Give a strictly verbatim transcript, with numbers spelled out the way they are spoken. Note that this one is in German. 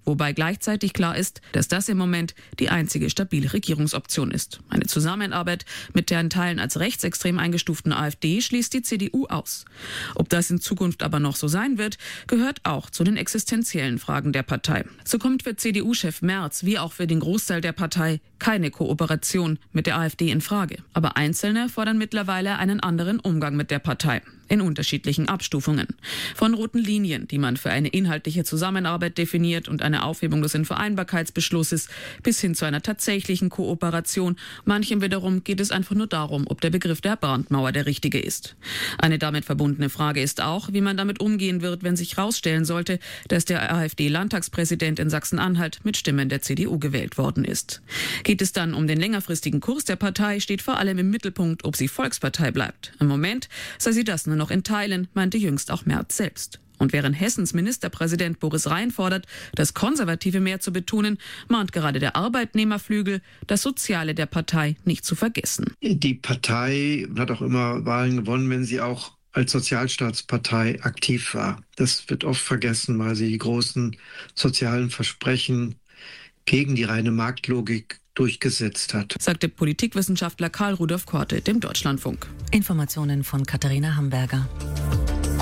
wobei gleichzeitig klar ist, dass das im Moment die einzige stabile Regierungsoption ist. Eine Zusammenarbeit mit der in Teilen als rechtsextrem eingestuften AfD schließt die C D U aus. Ob das in Zukunft aber noch so sein wird, gehört auch zu den existenziellen Fragen der Partei. So kommt für C D U-Chef Merz wie auch für den Großteil der Partei keine Kooperation mit der AfD in Frage. Aber Einzelne fordern mittlerweile einen anderen Umgang mit der Partei. In unterschiedlichen Abstufungen. Von roten Linien, die man für eine inhaltliche Zusammenarbeit definiert und eine Aufhebung des Unvereinbarkeitsbeschlusses bis hin zu einer tatsächlichen Kooperation. Manchem wiederum geht es einfach nur darum, ob der Begriff der Brandmauer der richtige ist. Eine damit verbundene Frage ist auch, wie man damit umgehen wird, wenn sich herausstellen sollte, dass der AfD-Landtagspräsident in Sachsen-Anhalt mit Stimmen der C D U gewählt worden ist. Geht es dann um den längerfristigen Kurs der Partei, steht vor allem im Mittelpunkt, ob sie Volkspartei bleibt. Im Moment sei sie das nur noch in Teilen, meinte jüngst auch Merz selbst. Und während Hessens Ministerpräsident Boris Rhein fordert, das Konservative mehr zu betonen, mahnt gerade der Arbeitnehmerflügel, das Soziale der Partei nicht zu vergessen. Die Partei hat auch immer Wahlen gewonnen, wenn sie auch als Sozialstaatspartei aktiv war. Das wird oft vergessen, weil sie die großen sozialen Versprechen gegen die reine Marktlogik durchgesetzt hat, sagte Politikwissenschaftler Karl Rudolf Korte dem Deutschlandfunk. Informationen von Katharina Hamburger.